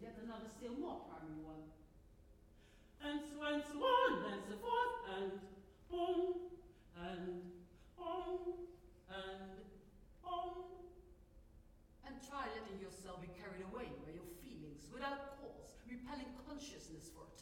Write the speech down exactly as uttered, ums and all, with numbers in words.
get another still more primary one. And so and so on, and so forth, and on, and on, and on. And try letting yourself be carried away by your feelings without cause, repelling consciousness for a